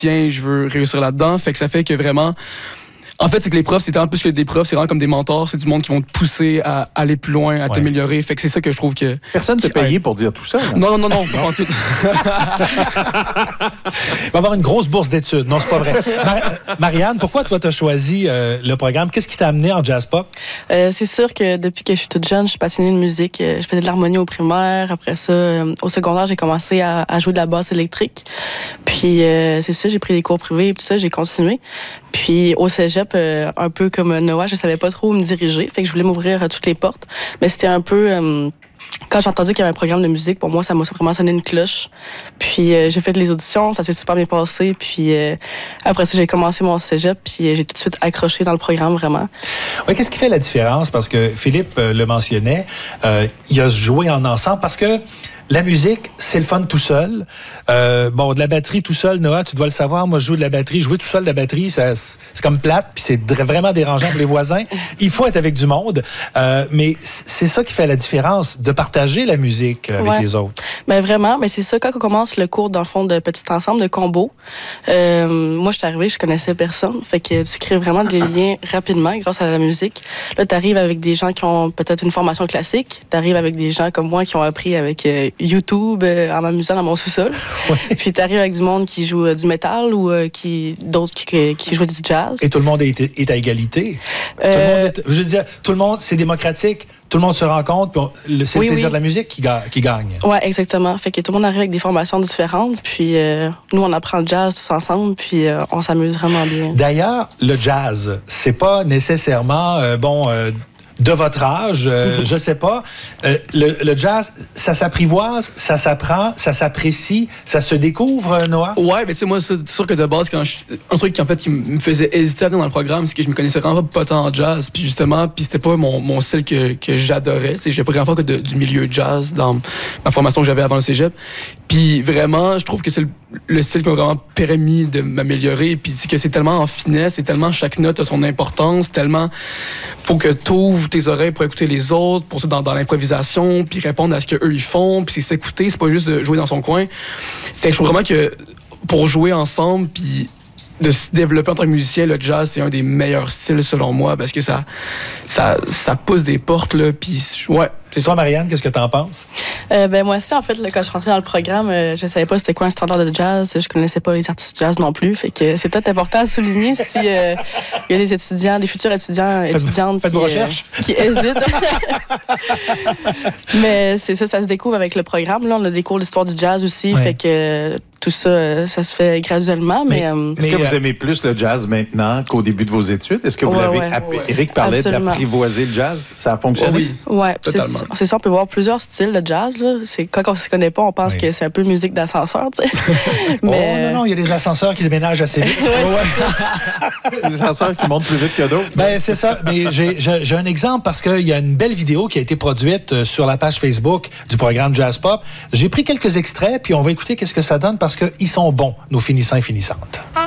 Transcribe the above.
musicien, je veux réussir là-dedans. Fait que ça fait que vraiment... En fait, c'est que les profs, c'est en plus que des profs, c'est vraiment comme des mentors. C'est du monde qui vont te pousser à aller plus loin, à t'améliorer. Fait que c'est ça que je trouve que... Personne ne t'a payé pour dire tout ça. Là. Non. Pas tout. Il va avoir une grosse bourse d'études. Non, c'est pas vrai. Marianne, pourquoi toi, tu as choisi le programme? Qu'est-ce qui t'a amené en jazz pop? C'est sûr que depuis que je suis toute jeune, je suis passionnée de musique. Je faisais de l'harmonie au primaire. Après ça, au secondaire, j'ai commencé à jouer de la basse électrique. Puis, c'est ça, j'ai pris des cours privés et tout ça, j'ai continué. Puis, au cégep, un peu comme Noah, je savais pas trop où me diriger. Fait que je voulais m'ouvrir toutes les portes. Mais c'était un peu... quand j'ai entendu qu'il y avait un programme de musique, pour moi, ça m'a vraiment sonné une cloche. Puis j'ai fait les auditions, ça s'est super bien passé. Puis après ça, j'ai commencé mon cégep, puis j'ai tout de suite accroché dans le programme, vraiment. Oui, qu'est-ce qui fait la différence? Parce que Philippe le mentionnait, il a joué en ensemble parce que la musique, c'est le fun tout seul. De la batterie tout seul, Noah, tu dois le savoir. Moi, je joue de la batterie. Jouer tout seul de la batterie, c'est comme plate, puis c'est vraiment dérangeant pour les voisins. Il faut être avec du monde. Mais c'est ça qui fait la différence, de partager la musique avec les autres. Ben vraiment, mais c'est ça, quand on commence le cours, dans le fond, de petit ensemble, de combo, moi, je suis arrivée, je connaissais personne. Fait que tu crées vraiment des liens rapidement grâce à la musique. Là, tu arrives avec des gens qui ont peut-être une formation classique. Tu arrives avec des gens comme moi qui ont appris avec YouTube en m'amusant dans mon sous-sol. Ouais. Puis tu arrives avec du monde qui joue du métal ou d'autres qui jouent du jazz. Et tout le monde est à égalité. Je veux dire, tout le monde, c'est démocratique. Tout le monde se rencontre, puis c'est le plaisir de la musique qui gagne. Oui, exactement. Fait que tout le monde arrive avec des formations différentes, puis nous, on apprend le jazz tous ensemble, puis on s'amuse vraiment bien. D'ailleurs, le jazz, c'est pas nécessairement, de votre âge, je sais pas. Le jazz, ça s'apprivoise, ça s'apprend, ça s'apprécie, ça se découvre, Noah? Ouais, mais tu sais, moi, c'est sûr que de base, un truc qui, en fait, qui me faisait hésiter à venir dans le programme, c'est que je me connaissais vraiment pas tant en jazz. Puis justement, c'était pas mon style que j'adorais. Tu sais, j'ai pas grand fois que du milieu jazz dans ma formation que j'avais avant le cégep. Puis vraiment, je trouve que c'est le style qui m'a vraiment permis de m'améliorer. Puis que c'est tellement en finesse, et tellement chaque note a son importance, tellement faut que t'ouvres tes oreilles pour écouter les autres, pour dans l'improvisation, puis répondre à ce qu'eux ils font, puis c'est s'écouter, c'est pas juste de jouer dans son coin. Fait que je trouve vraiment que pour jouer ensemble, puis de se développer en tant que musicien, le jazz, c'est un des meilleurs styles selon moi, parce que ça pousse des portes, là, puis ouais. C'est toi, Marianne, qu'est-ce que t'en penses? Moi aussi, en fait, là, quand je suis rentrée dans le programme, je savais pas c'était quoi un standard de jazz. Je connaissais pas les artistes jazz non plus. Fait que c'est peut-être important à souligner si il y a des étudiants, des futurs étudiantes qui hésitent. Mais c'est ça se découvre avec le programme. Là, on a des cours d'histoire du jazz aussi. Ouais. Fait que tout ça, ça se fait graduellement. Mais est-ce que vous aimez plus le jazz maintenant qu'au début de vos études? Est-ce que vous l'avez... Éric parlait Absolument. d'apprivoiser le jazz. Ça a fonctionné? Oui. Ouais, c'est ça, on peut voir plusieurs styles de jazz. Là. Quand on ne se connaît pas, on pense que c'est un peu musique d'ascenseur. Tu sais. Mais... non, il y a des ascenseurs qui déménagent assez vite. Des ascenseurs qui montent plus vite que d'autres. Ben, c'est ça. Mais j'ai un exemple parce qu'il y a une belle vidéo qui a été produite sur la page Facebook du programme Jazz Pop. J'ai pris quelques extraits, puis on va écouter qu'est-ce que ça donne parce qu'ils sont bons, nos finissants et finissantes.